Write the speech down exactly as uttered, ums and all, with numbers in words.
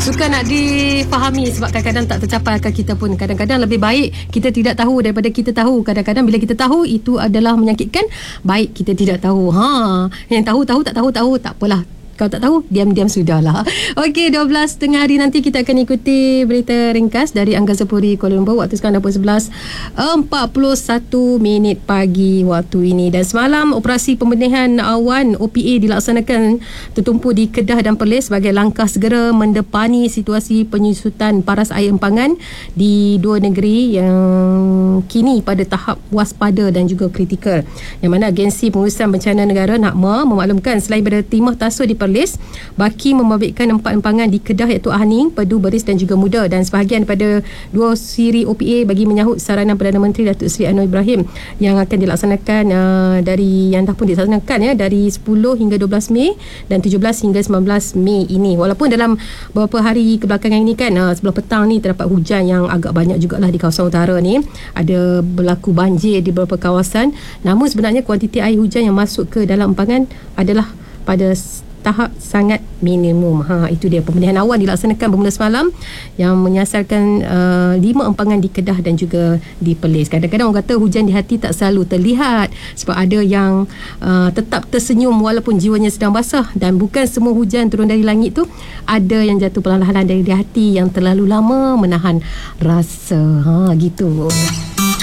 Suka nak difahami sebab kadang-kadang tak tercapai akal kita pun. Kadang-kadang lebih baik kita tidak tahu daripada kita tahu. Kadang-kadang bila kita tahu itu adalah menyakitkan, baik kita tidak tahu. Ha, yang tahu tahu tak tahu tahu tak apalah. Kalau tak tahu, diam-diam sudahlah. Okey, dua belas tengah hari nanti kita akan ikuti berita ringkas dari Angkasa Puri Kuala Lumpur. Waktu sekarang dah pukul sebelas empat puluh satu minit pagi waktu ini. Dan semalam operasi pembenahan awan O P A dilaksanakan tertumpu di Kedah dan Perlis sebagai langkah segera mendepani situasi penyusutan paras air empangan di dua negeri yang kini pada tahap waspada dan juga kritikal. Yang mana Agensi Pengurusan Bencana Negara NAKMA memaklumkan selain pada Timah Tasuk di Perlis, baki membabitkan empat empangan di Kedah iaitu Ahning, Pedu, Beris dan juga Muda, dan sebahagian daripada dua siri O P A bagi menyahut saranan Perdana Menteri Datuk Seri Anwar Ibrahim yang akan dilaksanakan uh, dari yang dah pun dilaksanakan ya dari sepuluh hingga dua belas Mei dan tujuh belas hingga sembilan belas Mei ini. Walaupun dalam beberapa hari kebelakangan ini kan uh, sebelah petang ni terdapat hujan yang agak banyak jugalah di kawasan utara ni, ada berlaku banjir di beberapa kawasan, namun sebenarnya kuantiti air hujan yang masuk ke dalam empangan adalah pada tahap sangat minimum. Ha, itu dia pembenahan awan dilaksanakan bermula semalam yang menyasarkan uh, lima empangan di Kedah dan juga di Perlis. Kadang-kadang orang kata hujan di hati tak selalu terlihat sebab ada yang uh, tetap tersenyum walaupun jiwanya sedang basah, dan bukan semua hujan turun dari langit tu, ada yang jatuh perlahan-lahan dari hati yang terlalu lama menahan rasa. Ha, gitu.